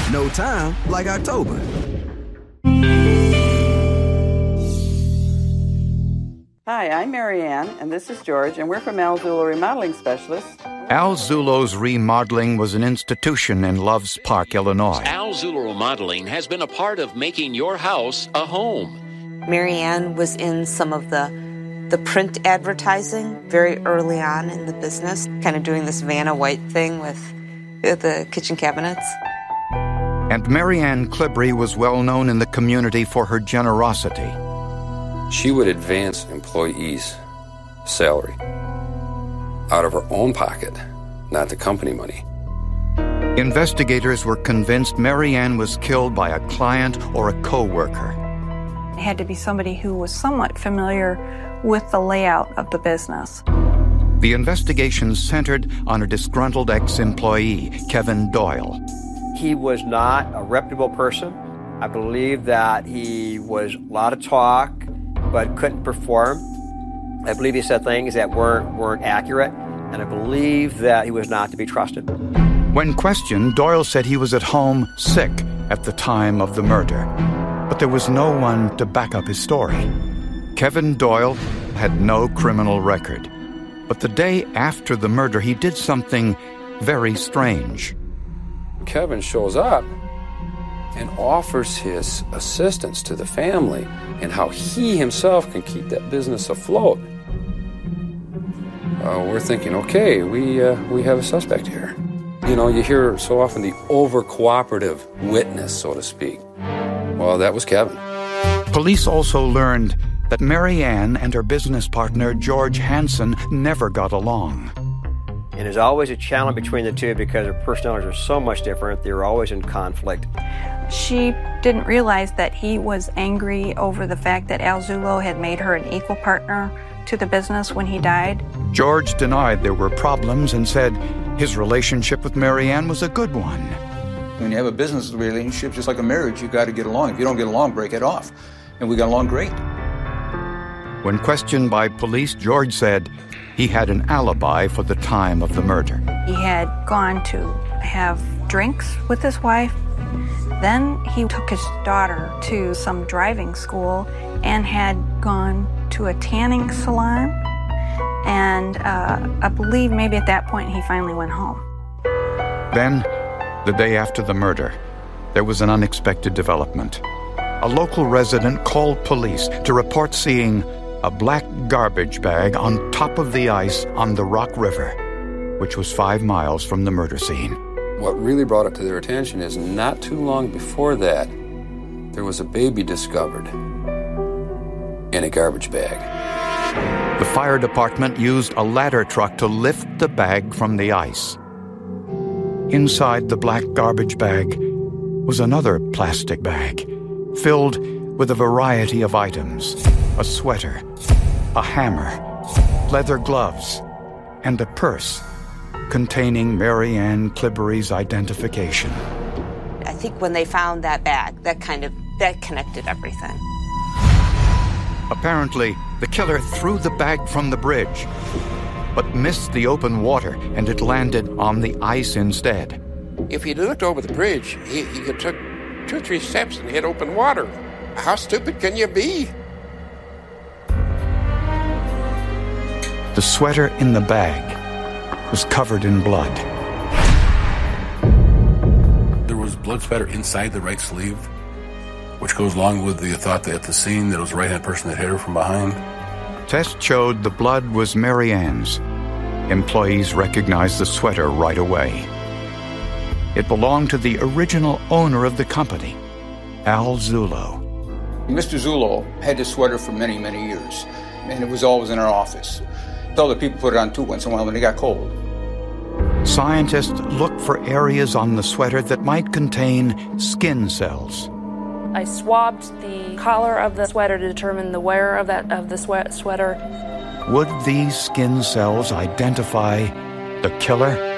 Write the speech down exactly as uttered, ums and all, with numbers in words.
No time like October. Hi, I'm Mary Ann, and this is George, and we're from Al Zullo Remodeling Specialists. Al Zullo's Remodeling was an institution in Loves Park, Illinois. Al Zullo Remodeling has been a part of making your house a home. Mary Ann was in some of the the print advertising very early on in the business, kind of doing this Vanna White thing with, with the kitchen cabinets. And Mary Ann Klibri was well known in the community for her generosity. She would advance employees' salary out of her own pocket, not the company money. Investigators were convinced Mary Ann was killed by a client or a co-worker. It had to be somebody who was somewhat familiar with the layout of the business. The investigation centered on a disgruntled ex-employee, Kevin Doyle. He was not a reputable person. I believe that he was a lot of talk, but couldn't perform. I believe he said things that weren't weren't accurate, and I believe that he was not to be trusted. When questioned, Doyle said he was at home sick at the time of the murder, but there was no one to back up his story. Kevin Doyle had no criminal record, but the day after the murder, he did something very strange. Kevin shows up and offers his assistance to the family and how he himself can keep that business afloat. Uh, we're thinking, okay, we uh, we have a suspect here. You know, you hear so often the over-cooperative witness, so to speak. Well, that was Kevin. Police also learned that Mary Ann and her business partner, George Hansen, never got along. And there's always a challenge between the two because their personalities are so much different. They were always in conflict. She didn't realize that he was angry over the fact that Al Zullo had made her an equal partner to the business when he died. George denied there were problems and said his relationship with Mary Ann was a good one. When you have a business relationship, just like a marriage, you got to get along. If you don't get along, break it off. And we got along great. When questioned by police, George said he had an alibi for the time of the murder. He had gone to have drinks with his wife. Then he took his daughter to some driving school and had gone to a tanning salon. And uh, I believe maybe at that point he finally went home. Then, the day after the murder, there was an unexpected development. A local resident called police to report seeing a black garbage bag on top of the ice on the Rock River, which was five miles from the murder scene. What really brought it to their attention is not too long before that, there was a baby discovered in a garbage bag. The fire department used a ladder truck to lift the bag from the ice. Inside the black garbage bag was another plastic bag filled with a variety of items: a sweater, a hammer, leather gloves, and a purse containing Mary Ann Klibri's identification. I think when they found that bag, that kind of, that connected everything. Apparently, the killer threw the bag from the bridge, but missed the open water, and it landed on the ice instead. If he'd looked over the bridge, he, he could took two or three steps and hit open water. How stupid can you be? The sweater in the bag was covered in blood. There was blood spatter inside the right sleeve, which goes along with the thought that at the scene that it was the right-hand person that hit her from behind. Tests showed the blood was Mary Ann's. Employees recognized the sweater right away. It belonged to the original owner of the company, Al Zullo. Mister Zullo had this sweater for many, many years, and it was always in our office. Other people put it on too once in a while when it got cold. Scientists looked for areas on the sweater that might contain skin cells. I swabbed the collar of the sweater to determine the wearer of that of the sweat sweater. Would these skin cells identify the killer?